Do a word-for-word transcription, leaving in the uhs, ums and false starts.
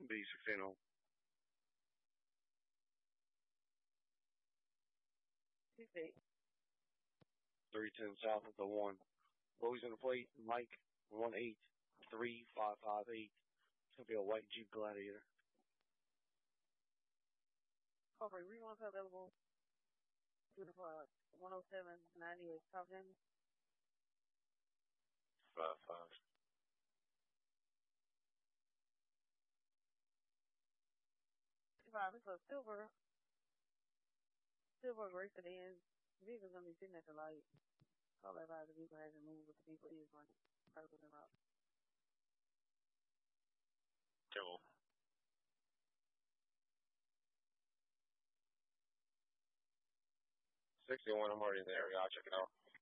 B sixteen oh. three ten south of the one. Boys on the plate, Mike, one eight three five five eight. It's going to be a white Jeep Gladiator. Corporate reruns available. one oh seven ninety-eight South End. Five five. Five. It's a silver. Silver gray sedan. The vehicle's gonna be sitting at the light. Call that by the vehicle hasn't moved, but the vehicle is running. Purple and route. Cool. sixty-one, I'm already in the area. I'll check it out.